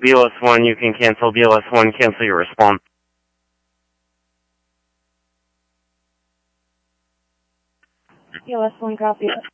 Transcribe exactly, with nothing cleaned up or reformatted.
B L S one, you can cancel. B L S one, cancel your response. B L S one, copy.